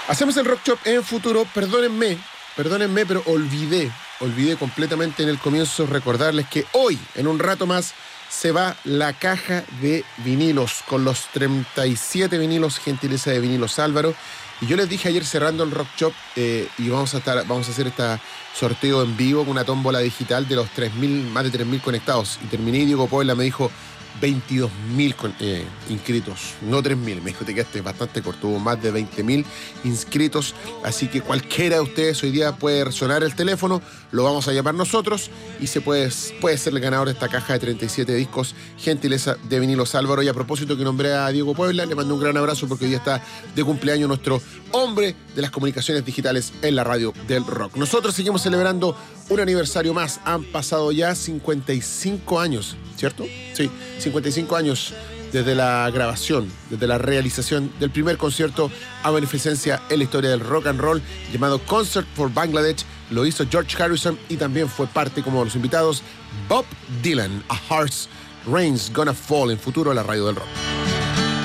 Hacemos el Rock Shop en futuro. Perdónenme, pero olvidé completamente en el comienzo recordarles que hoy, en un rato más, se va la caja de vinilos con los 37 vinilos, gentileza de Vinilos Álvaro. Y yo les dije ayer cerrando el Rock Shop y vamos a hacer este sorteo en vivo con una tómbola digital de los 3.000, más de 3.000 conectados. Y terminé y Diego Puebla me dijo 22.000 inscritos, no 3.000. Me dijo, te quedaste bastante corto, hubo más de 20.000 inscritos. Así que cualquiera de ustedes hoy día puede sonar el teléfono, lo vamos a llamar nosotros y puede ser el ganador de esta caja de 37 discos, gentileza de Vinilos Álvaro. Y a propósito que nombré a Diego Puebla, le mando un gran abrazo porque hoy día está de cumpleaños nuestro hombre de las comunicaciones digitales en la radio del rock. Nosotros seguimos celebrando un aniversario más. Han pasado ya 55 años, ¿cierto? Sí, 55 años desde la grabación, desde la realización del primer concierto a beneficencia en la historia del rock and roll llamado Concert for Bangladesh. Lo hizo George Harrison y también fue parte como los invitados Bob Dylan. A Heart's Rain's Gonna Fall en futuro a la radio del rock.